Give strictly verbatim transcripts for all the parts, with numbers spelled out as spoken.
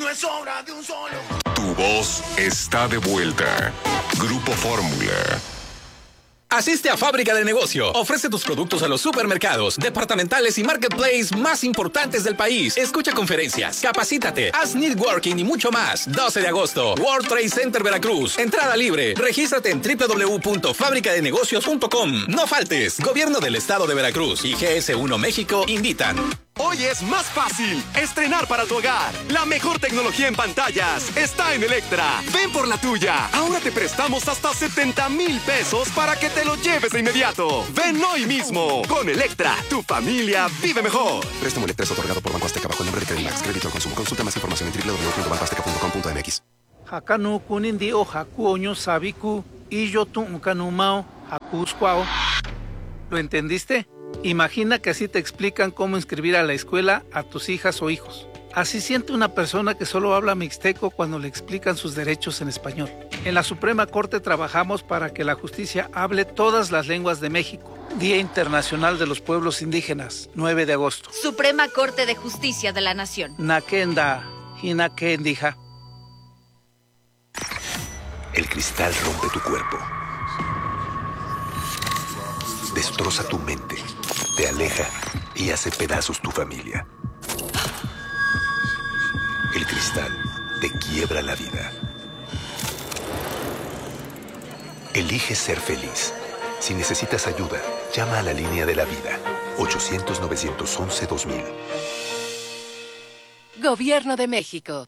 no es obra de un solo. Tu voz está de vuelta. Grupo Fórmula. Asiste a Fábrica de Negocio. Ofrece tus productos a los supermercados, departamentales y marketplace más importantes del país. Escucha conferencias, capacítate, haz networking y mucho más. doce de agosto, World Trade Center Veracruz. Entrada libre. Regístrate en doble u doble u doble u punto fábrica de negocios punto com. No faltes. Gobierno del Estado de Veracruz y G S uno México invitan. Hoy es más fácil estrenar para tu hogar. La mejor tecnología en pantallas está en Electra. Ven por la tuya. Ahora te prestamos hasta setenta mil pesos para que te lo lleves de inmediato. Ven hoy mismo. Con Electra, tu familia vive mejor. Préstamo Electra es otorgado por Banco Azteca bajo el nombre de Credimax. Crédito al consumo. Consulta más información en doble u doble u doble u punto banco azteca punto com punto m x. Hakanu kunindi o haku oño sabiku y yo tu kanumao hakusquao. ¿Lo entendiste? Imagina que así te explican cómo inscribir a la escuela a tus hijas o hijos. Así siente una persona que solo habla mixteco cuando le explican sus derechos en español. En la Suprema Corte trabajamos para que la justicia hable todas las lenguas de México. Día Internacional de los Pueblos Indígenas, nueve de agosto. Suprema Corte de Justicia de la Nación. Nakenda, hinakendija. El cristal rompe tu cuerpo. Destroza tu mente, te aleja y hace pedazos tu familia. El cristal te quiebra la vida. Elige ser feliz. Si necesitas ayuda, llama a la línea de la vida. ochocientos, novecientos once, dos mil. Gobierno de México.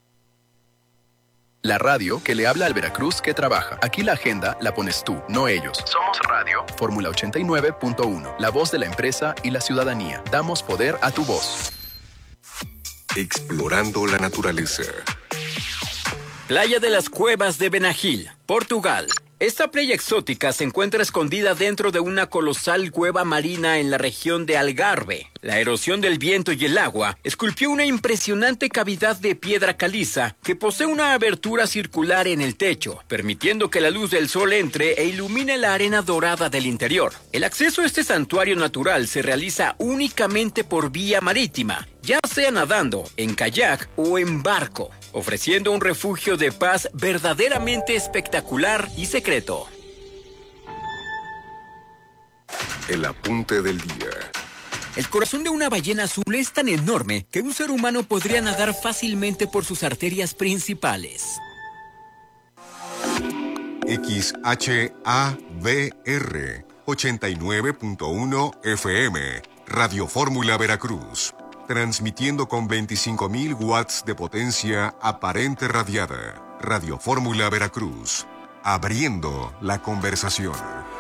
La radio que le habla al Veracruz que trabaja. Aquí la agenda la pones tú, no ellos. Somos Radio Fórmula ochenta y nueve punto uno. La voz de la empresa y la ciudadanía. Damos poder a tu voz. Explorando la naturaleza. Playa de las Cuevas de Benagil, Portugal. Esta playa exótica se encuentra escondida dentro de una colosal cueva marina en la región de Algarve. La erosión del viento y el agua esculpió una impresionante cavidad de piedra caliza que posee una abertura circular en el techo, permitiendo que la luz del sol entre e ilumine la arena dorada del interior. El acceso a este santuario natural se realiza únicamente por vía marítima, ya sea nadando, en kayak o en barco, ofreciendo un refugio de paz verdaderamente espectacular y secreto. El apunte del día. El corazón de una ballena azul es tan enorme que un ser humano podría nadar fácilmente por sus arterias principales. X H A V R ochenta y nueve punto uno F M, Radio Fórmula Veracruz, transmitiendo con veinticinco mil watts de potencia aparente radiada. Radio Fórmula Veracruz, abriendo la conversación.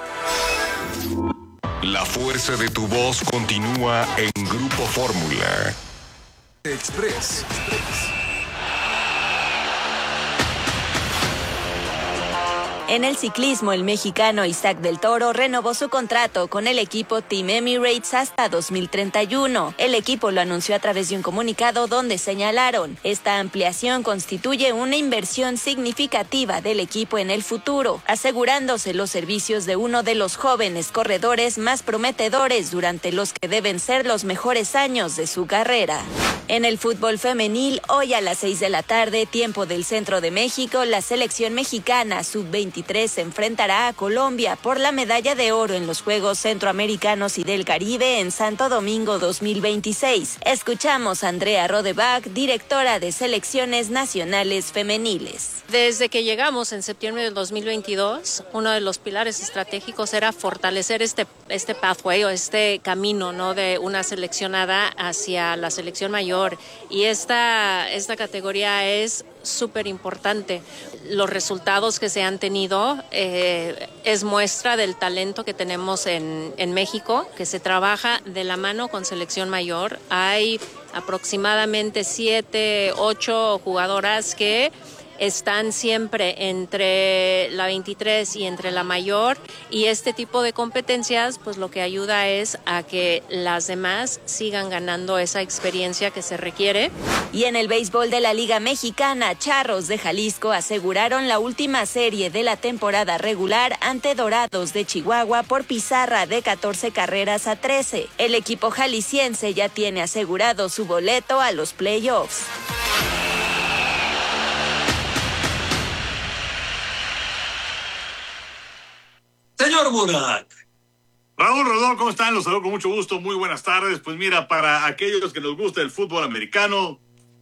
La fuerza de tu voz continúa en Grupo Fórmula. Express. En el ciclismo, el mexicano Isaac del Toro renovó su contrato con el equipo Team Emirates hasta dos mil treinta y uno. El equipo lo anunció a través de un comunicado donde señalaron: esta ampliación constituye una inversión significativa del equipo en el futuro, asegurándose los servicios de uno de los jóvenes corredores más prometedores durante los que deben ser los mejores años de su carrera. En el fútbol femenil, hoy a las seis de la tarde, tiempo del centro de México, la selección mexicana sub veintitrés se enfrentará a Colombia por la medalla de oro en los Juegos Centroamericanos y del Caribe en Santo Domingo dos mil veintiséis. Escuchamos a Andrea Rodebach, directora de Selecciones Nacionales Femeniles. Desde que llegamos en septiembre del dos mil veintidós, uno de los pilares estratégicos era fortalecer este, este pathway o este camino, ¿no?, de una seleccionada hacia la selección mayor. Y esta, esta categoría es súper importante. Los resultados que se han tenido eh, es muestra del talento que tenemos en, en México, que se trabaja de la mano con selección mayor. Hay aproximadamente siete, ocho jugadoras que están siempre entre la veintitrés y entre la mayor, y este tipo de competencias pues lo que ayuda es a que las demás sigan ganando esa experiencia que se requiere. Y en el béisbol de la Liga Mexicana, Charros de Jalisco aseguraron la última serie de la temporada regular ante Dorados de Chihuahua por pizarra de catorce carreras a trece. El equipo jalisciense ya tiene asegurado su boleto a los playoffs. Señor Burak. Raúl Rodón, ¿cómo están? Los saludo con mucho gusto, muy buenas tardes. Pues mira, para aquellos que nos gusta el fútbol americano,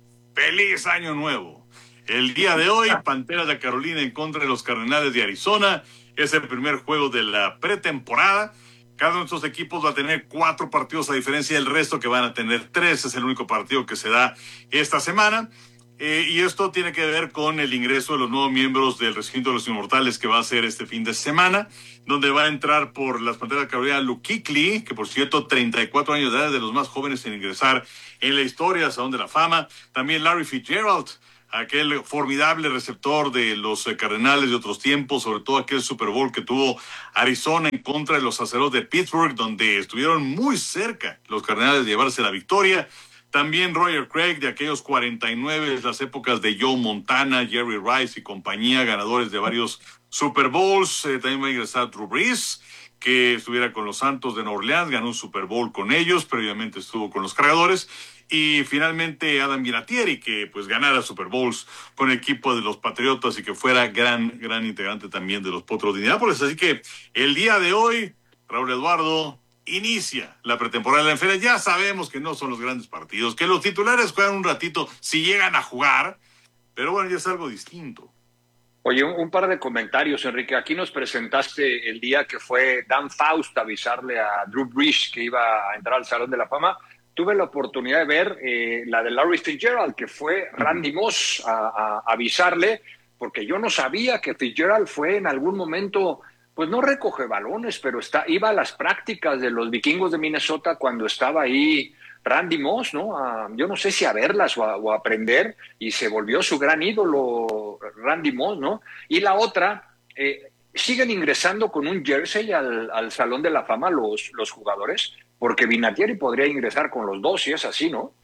¡feliz año nuevo! El día de hoy, Panteras de Carolina en contra de los Cardenales de Arizona. Es el primer juego de la pretemporada. Cada uno de estos equipos va a tener cuatro partidos a diferencia del resto, que van a tener tres. Es el único partido que se da esta semana. Eh, y esto tiene que ver con el ingreso de los nuevos miembros del Recinto de los Inmortales que va a ser este fin de semana, donde va a entrar por las Panteras de Carolina Luke Kuechly, que por cierto, treinta y cuatro años de edad, de los más jóvenes en ingresar en la historia al Salón de la Fama. También Larry Fitzgerald, aquel formidable receptor de los Cardenales de otros tiempos, sobre todo aquel Super Bowl que tuvo Arizona en contra de los Aceros de Pittsburgh, donde estuvieron muy cerca los Cardenales de llevarse la victoria. También Roger Craig, de aquellos cuarenta y nueve, las épocas de Joe Montana, Jerry Rice y compañía, ganadores de varios Super Bowls. Eh, también va a ingresar Drew Brees, que estuviera con los Santos de Nueva Orleans, ganó un Super Bowl con ellos, previamente estuvo con los Cargadores. Y finalmente Adam Vinatieri, que pues ganara Super Bowls con el equipo de los Patriotas y que fuera gran, gran integrante también de los Potros de Indianápolis. Así que el día de hoy, Raúl Eduardo, inicia la pretemporada de la N F L. Ya sabemos que no son los grandes partidos, que los titulares juegan un ratito si llegan a jugar, pero bueno, ya es algo distinto. Oye, un, un par de comentarios, Enrique. Aquí nos presentaste el día que fue Dan Faust a avisarle a Drew Brees que iba a entrar al Salón de la Fama. Tuve la oportunidad de ver eh, la de Larry Fitzgerald, que fue Randy Moss a, a, a avisarle, porque yo no sabía que Fitzgerald fue en algún momento... Pues no recoge balones, pero está, iba a las prácticas de los vikingos de Minnesota cuando estaba ahí Randy Moss, ¿no? A, yo no sé si a verlas o a, o a aprender, y se volvió su gran ídolo Randy Moss, ¿no? Y la otra, eh, siguen ingresando con un jersey al, al Salón de la Fama los, los jugadores, porque Vinatieri podría ingresar con los dos, si es así, ¿no?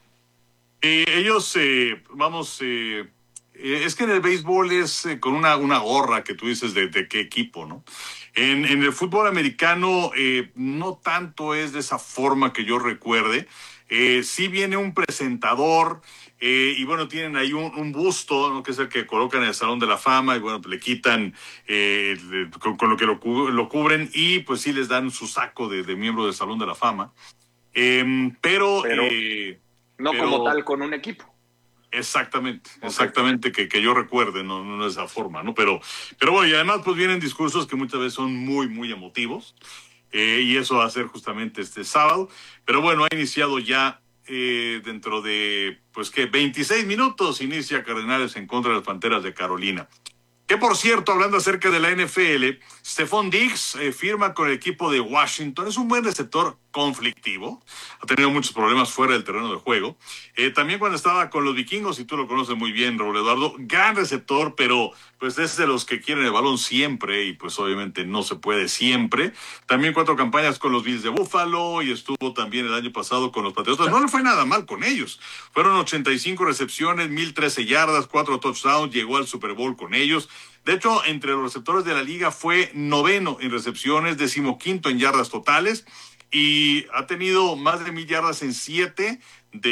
Eh, ellos, eh, vamos... Eh... Es que en el béisbol es eh, con una, una gorra que tú dices de, de qué equipo, ¿no? En, en el fútbol americano eh, no tanto es de esa forma que yo recuerde. Eh, sí viene un presentador eh, y bueno, tienen ahí un, un busto, ¿no? Que es el que colocan en el Salón de la Fama y bueno, pues le quitan eh, le, con, con lo que lo, lo cubren y pues sí les dan su saco de, de miembro del Salón de la Fama. Eh, pero... pero eh, no pero, como tal con un equipo. Exactamente, exactamente, que, que yo recuerde, no, no de esa forma, ¿no? Pero, pero bueno, y además pues vienen discursos que muchas veces son muy, muy emotivos, eh, y eso va a ser justamente este sábado. Pero bueno, ha iniciado ya eh, dentro de, pues que veintiséis minutos, inicia Cardenales en contra de las Panteras de Carolina. Que por cierto, hablando acerca de la N F L, Stephon Diggs eh, firma con el equipo de Washington. Es un buen receptor conflictivo. Ha tenido muchos problemas fuera del terreno de juego. Eh, también cuando estaba con los vikingos, y tú lo conoces muy bien, Raúl Eduardo, gran receptor, pero pues es de los que quieren el balón siempre y pues obviamente no se puede siempre. También cuatro campañas con los Bills de Buffalo y estuvo también el año pasado con los Patriotas. No le fue nada mal con ellos. Fueron ochenta y cinco recepciones, mil trece yardas, cuatro touchdowns, llegó al Super Bowl con ellos. De hecho, entre los receptores de la liga fue noveno en recepciones, decimoquinto en yardas totales y ha tenido más de mil yardas en siete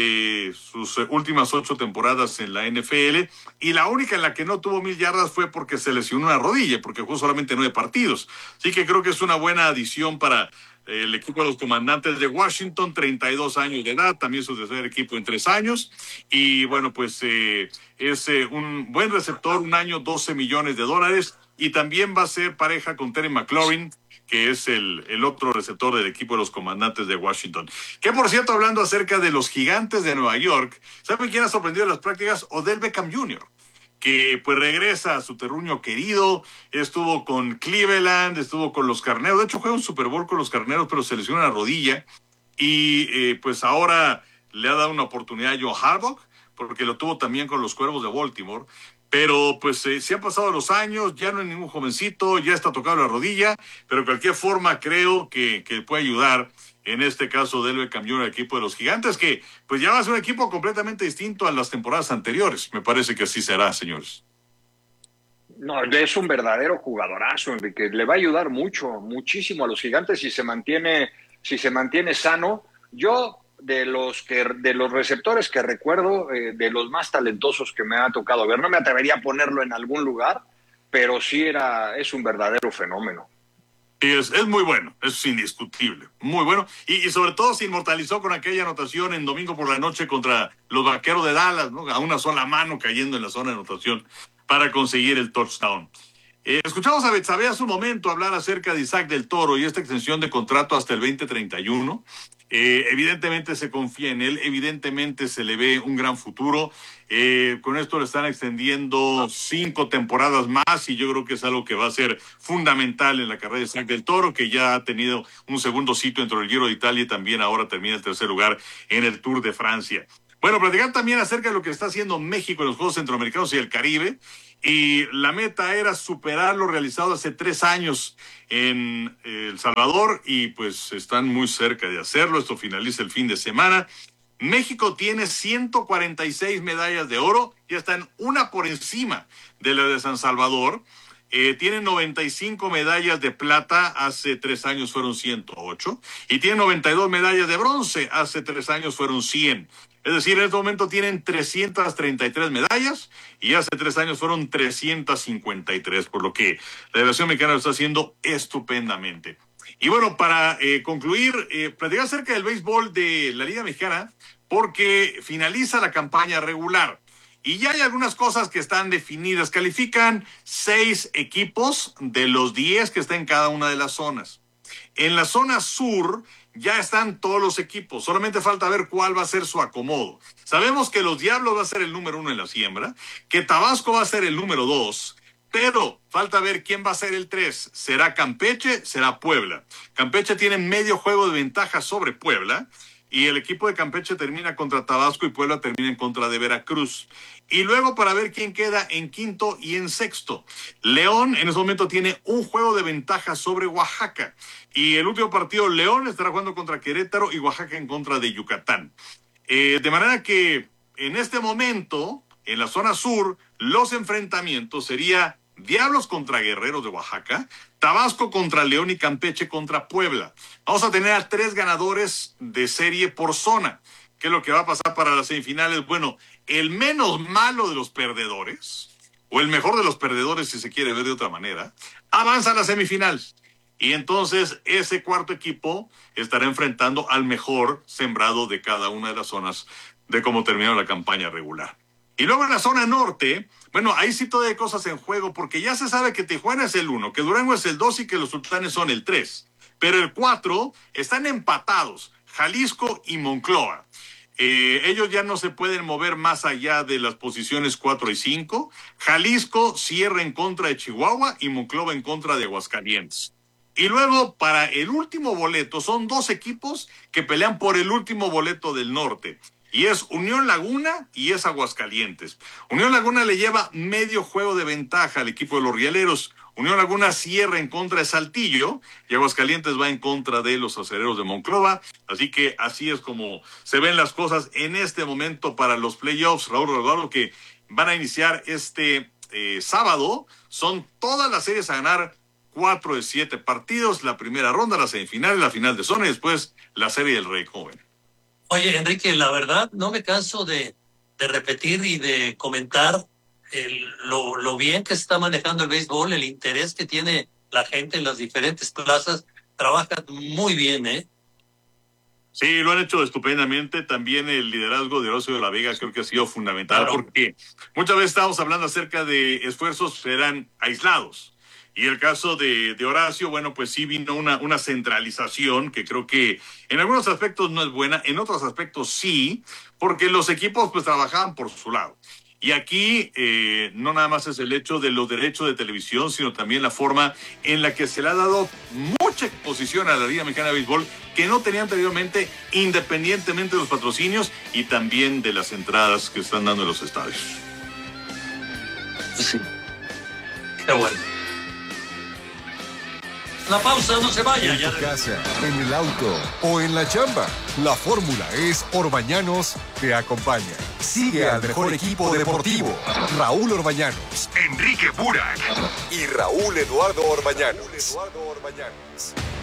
de sus últimas ocho temporadas en la N F L, y la única en la que no tuvo mil yardas fue porque se lesionó una rodilla, porque jugó solamente nueve partidos. Así que creo que es una buena adición para el equipo de los Comandantes de Washington, treinta y dos años de edad, también su tercer equipo en tres años, y bueno, pues eh, es eh, un buen receptor, un año, doce millones de dólares, y también va a ser pareja con Terry McLaurin, que es el, el otro receptor del equipo de los Comandantes de Washington. Que por cierto, hablando acerca de los Gigantes de Nueva York, ¿saben quién ha sorprendido en las prácticas? Odell Beckham junior, que pues regresa a su terruño querido, estuvo con Cleveland, estuvo con los Carneros, de hecho juega un Super Bowl con los Carneros, pero se lesionó la rodilla, y eh, pues ahora le ha dado una oportunidad a Joe Harbaugh, porque lo tuvo también con los Cuervos de Baltimore. Pero pues eh, se han pasado los años, ya no es ningún jovencito, ya está tocado la rodilla, pero de cualquier forma creo que, que puede ayudar, en este caso Odell Beckham junior, el equipo de los Gigantes, que pues ya va a ser un equipo completamente distinto a las temporadas anteriores. Me parece que así será, señores. No, es un verdadero jugadorazo, Enrique. Le va a ayudar mucho, muchísimo a los Gigantes si se mantiene, si se mantiene sano. Yo... de los que de los receptores que recuerdo, eh, de los más talentosos que me ha tocado ver, no me atrevería a ponerlo en algún lugar, pero sí era es un verdadero fenómeno. Es, es muy bueno, es indiscutible, muy bueno. Y, y sobre todo se inmortalizó con aquella anotación en domingo por la noche contra los Vaqueros de Dallas, ¿no? A una sola mano cayendo en la zona de anotación para conseguir el touchdown. Eh, escuchamos a Betsabe hace un momento hablar acerca de Isaac del Toro y esta extensión de contrato hasta el veinte treinta y uno. Eh, evidentemente se confía en él, evidentemente se le ve un gran futuro. Eh, con esto le están extendiendo cinco temporadas más y yo creo que es algo que va a ser fundamental en la carrera de Isaac del Toro, que ya ha tenido un segundo sitio dentro del Giro de Italia y también ahora termina el tercer lugar en el Tour de Francia. Bueno, platicar también acerca de lo que está haciendo México en los Juegos Centroamericanos y el Caribe. Y la meta era superar lo realizado hace tres años en El Salvador y pues están muy cerca de hacerlo. Esto finaliza el fin de semana. México tiene ciento cuarenta y seis medallas de oro, ya están una por encima de la de San Salvador. Eh, tienen noventa y cinco medallas de plata, hace tres años fueron ciento ocho, y tienen noventa y dos medallas de bronce, hace tres años fueron cien. Es decir, en este momento tienen trescientas treinta y tres medallas y hace tres años fueron trescientas cincuenta y tres, por lo que la Federación Mexicana lo está haciendo estupendamente. Y bueno, para eh, concluir, eh, platicar acerca del béisbol de la Liga Mexicana, porque finaliza la campaña regular. Y ya hay algunas cosas que están definidas. Califican seis equipos de los diez que están en cada una de las zonas. En la zona sur ya están todos los equipos. Solamente falta ver cuál va a ser su acomodo. Sabemos que los Diablos va a ser el número uno en la siembra, que Tabasco va a ser el número dos, pero falta ver quién va a ser el tres. ¿Será Campeche? ¿Será Puebla? Campeche tiene medio juego de ventaja sobre Puebla. Y el equipo de Campeche termina contra Tabasco y Puebla termina en contra de Veracruz. Y luego para ver quién queda en quinto y en sexto. León en ese momento tiene un juego de ventaja sobre Oaxaca. Y el último partido, León estará jugando contra Querétaro y Oaxaca en contra de Yucatán. Eh, de manera que en este momento, en la zona sur, los enfrentamientos sería Diablos contra Guerreros de Oaxaca, Tabasco contra León y Campeche contra Puebla. Vamos a tener a tres ganadores de serie por zona. ¿Qué es lo que va a pasar para las semifinales? Bueno, el menos malo de los perdedores, o el mejor de los perdedores si se quiere ver de otra manera, avanza a la semifinal. Y entonces ese cuarto equipo estará enfrentando al mejor sembrado de cada una de las zonas de cómo terminó la campaña regular. Y luego en la zona norte, bueno, ahí sí todavía hay cosas en juego, porque ya se sabe que Tijuana es el uno, que Durango es el dos y que los Sultanes son el tres. Pero el cuatro están empatados, Jalisco y Monclova. Eh, ellos ya no se pueden mover más allá de las posiciones cuatro y cinco. Jalisco cierra en contra de Chihuahua y Monclova en contra de Aguascalientes. Y luego, para el último boleto, son dos equipos que pelean por el último boleto del norte. Y es Unión Laguna y es Aguascalientes. Unión Laguna le lleva medio juego de ventaja al equipo de los Rieleros. Unión Laguna cierra en contra de Saltillo y Aguascalientes va en contra de los Acereros de Monclova. Así que así es como se ven las cosas en este momento para los playoffs. Raúl Rodado, que van a iniciar este eh, sábado. Son todas las series a ganar, cuatro de siete partidos. La primera ronda, la semifinal, la final de zona y después la serie del Rey Joven. Oye, Enrique, la verdad no me canso de, de repetir y de comentar el, lo, lo bien que se está manejando el béisbol, el interés que tiene la gente en las diferentes plazas. Trabajan muy bien, ¿eh? Sí, lo han hecho estupendamente. También el liderazgo de Horacio de la Vega creo que ha sido fundamental, claro, porque muchas veces estamos hablando acerca de esfuerzos que eran aislados. Y el caso de, de Horacio, bueno, pues sí vino una, una centralización que creo que en algunos aspectos no es buena, en otros aspectos sí, porque los equipos pues trabajaban por su lado. Y aquí eh, no nada más es el hecho de los derechos de televisión, sino también la forma en la que se le ha dado mucha exposición a la Liga Mexicana de Béisbol que no tenía anteriormente, independientemente de los patrocinios y también de las entradas que están dando en los estadios. Sí. Qué bueno. La pausa, no se vaya. En tu casa, en el auto o en la chamba. La fórmula es Orbañanos te acompaña. Sigue al mejor equipo deportivo. Raúl Orbañanos, Enrique Burak y Raúl Eduardo Orbañanos. Raúl Eduardo Orbañanos.